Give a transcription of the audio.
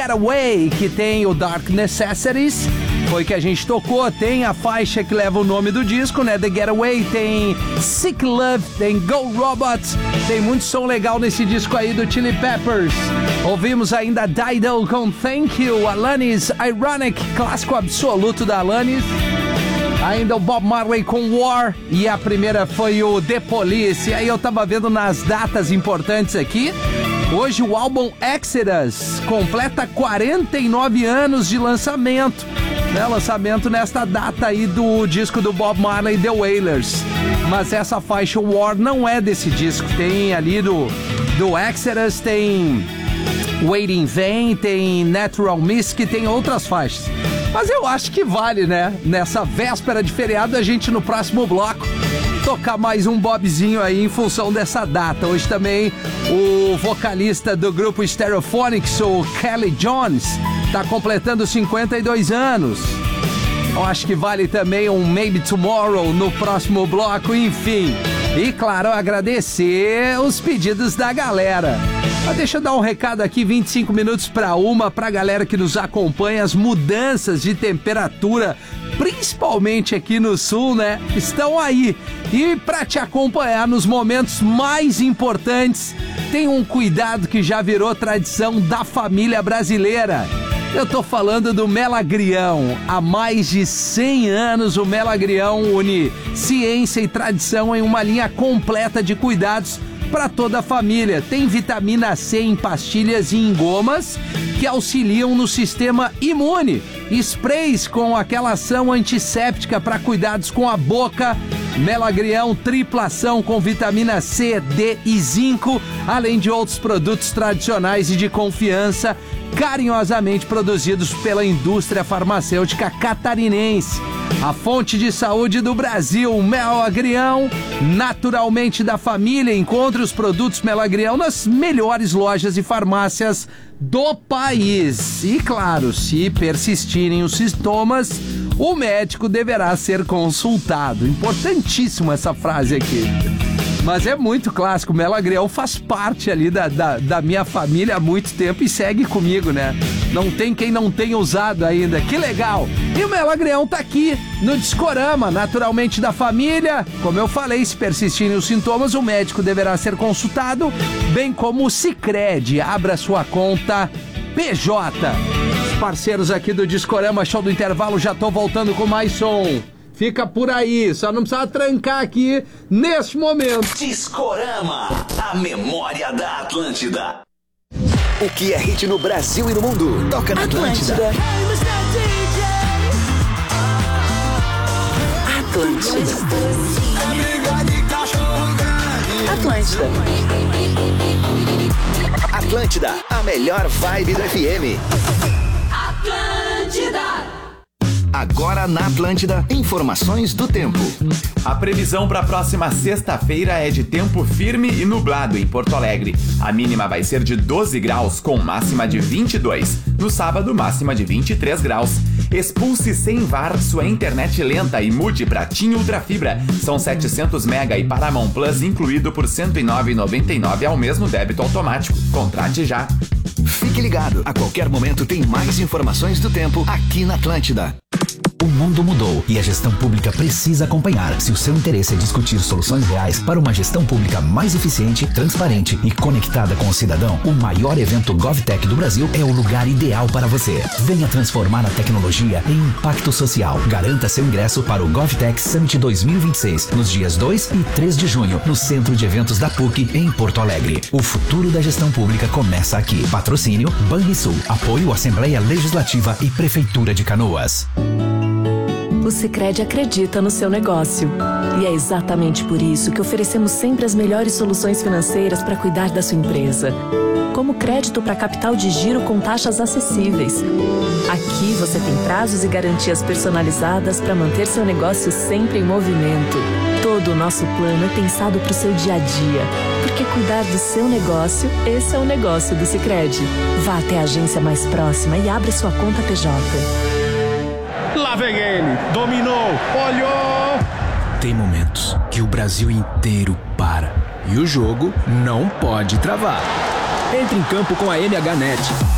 Getaway, que tem o Dark Necessities, foi que a gente tocou. Tem a faixa que leva o nome do disco, né? The Getaway, tem Sick Love, tem Go Robots, tem muito som legal nesse disco aí do Chili Peppers. Ouvimos ainda Dido com Thank You, Alanis, Ironic, clássico absoluto da Alanis. Ainda o Bob Marley com War, e a primeira foi o The Police. E aí eu tava vendo nas datas importantes aqui. Hoje o álbum Exodus completa 49 anos de lançamento, né? Lançamento nesta data aí do disco do Bob Marley, The Wailers. Mas essa faixa War não é desse disco. Tem ali do Exodus, tem Wait in Vain, tem Natural Mystic, tem outras faixas. Mas eu acho que vale, né? Nessa véspera de feriado, a gente no próximo bloco tocar mais um Bobzinho aí em função dessa data. Hoje também o vocalista do grupo Stereophonics, o Kelly Jones, tá completando 52 anos. Eu acho que vale também um Maybe Tomorrow no próximo bloco, enfim. E claro, agradecer os pedidos da galera. Mas deixa eu dar um recado aqui, 25 minutos para uma, pra galera que nos acompanha. As mudanças de temperatura, principalmente aqui no sul, né, estão aí. E para te acompanhar nos momentos mais importantes, tem um cuidado que já virou tradição da família brasileira. Eu tô falando do Melagrião. Há mais de 100 anos o Melagrião une ciência e tradição em uma linha completa de cuidados para toda a família. Tem vitamina C em pastilhas e em gomas que auxiliam no sistema imune. Sprays com aquela ação antisséptica para cuidados com a boca. Melagrião tripla ação com vitamina C, D e zinco, além de outros produtos tradicionais e de confiança, carinhosamente produzidos pela indústria farmacêutica catarinense. A fonte de saúde do Brasil, Melagrião, naturalmente da família. Encontre os produtos Melagrião nas melhores lojas e farmácias do país. E claro, se persistirem os sintomas, o médico deverá ser consultado. Importantíssima essa frase aqui. Mas é muito clássico. O Melagrião faz parte ali da minha família há muito tempo e segue comigo, né? Não tem quem não tenha usado ainda. Que legal! E o Melagrião tá aqui no Discorama, naturalmente da família. Como eu falei, se persistirem os sintomas, o médico deverá ser consultado, bem como o Sicredi. Abra sua conta PJ. Os parceiros aqui do Discorama, show do intervalo, já tô voltando com mais som. Fica por aí, só não precisa trancar aqui neste momento. Discorama, a memória da Atlântida. O que é hit no Brasil e no mundo, toca na Atlântida. Atlântida. Atlântida. Atlântida, a melhor vibe do FM. Atlântida. Agora na Atlântida, informações do tempo. A previsão para a próxima sexta-feira é de tempo firme e nublado em Porto Alegre. A mínima vai ser de 12 graus, com máxima de 22. No sábado, máxima de 23 graus. Expulse sem VAR sua internet lenta e mude para TIM Ultra Fibra. São 700 mega e Paramount Plus incluído por R$ 109,99 ao mesmo débito automático. Contrate já. Fique ligado, a qualquer momento tem mais informações do tempo aqui na Atlântida. O mundo mudou e a gestão pública precisa acompanhar. Se o seu interesse é discutir soluções reais para uma gestão pública mais eficiente, transparente e conectada com o cidadão, o maior evento GovTech do Brasil é o lugar ideal para você. Venha transformar a tecnologia em impacto social. Garanta seu ingresso para o GovTech Summit 2026, nos dias 2 e 3 de junho, no Centro de Eventos da PUC, em Porto Alegre. O futuro da gestão pública começa aqui. Patrocínio Banrisul. Apoio Assembleia Legislativa e Prefeitura de Canoas. O Sicredi acredita no seu negócio. E é exatamente por isso que oferecemos sempre as melhores soluções financeiras para cuidar da sua empresa. Como crédito para capital de giro com taxas acessíveis. Aqui você tem prazos e garantias personalizadas para manter seu negócio sempre em movimento. Todo o nosso plano é pensado para o seu dia a dia. Porque cuidar do seu negócio, esse é o negócio do Sicredi. Vá até a agência mais próxima e abra sua conta PJ. Lá vem ele, dominou, olhou. Tem momentos que o Brasil inteiro para e o jogo não pode travar. Entre em campo com a MHNet.